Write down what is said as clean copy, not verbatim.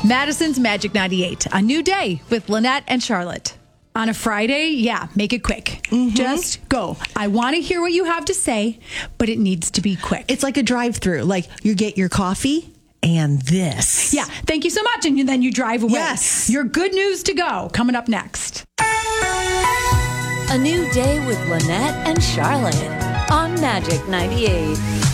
Madison's Magic 98. A new day with Lynette and Charlotte. On a Friday, make it quick. Just go. I want to hear what you have to say, but it needs to be quick. It's like a drive-through. Like you get your coffee and this. Yeah, thank you so much. And then you drive away. Yes. Your good news to go. Coming up next. A new day with Lynette and Charlotte on Magic 98.